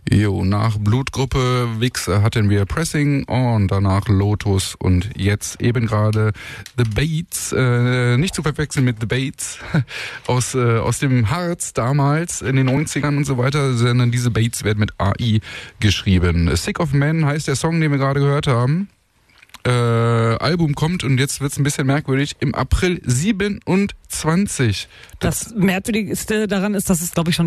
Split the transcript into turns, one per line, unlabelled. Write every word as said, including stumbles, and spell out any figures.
Jo, nach Blutgruppe Vix hatten wir Pressing und danach Lotus und jetzt eben gerade The Bates, äh, nicht zu verwechseln mit The Bates aus, äh, aus dem Harz damals in den neunzigern und so weiter, sondern diese Bates werden mit A I geschrieben. Sick of Men heißt der Song, den wir gerade gehört haben. Äh, Album kommt und jetzt wird's ein bisschen merkwürdig, im April siebenundzwanzig.
Das Merkwürdigste daran ist, dass es, glaube ich, schon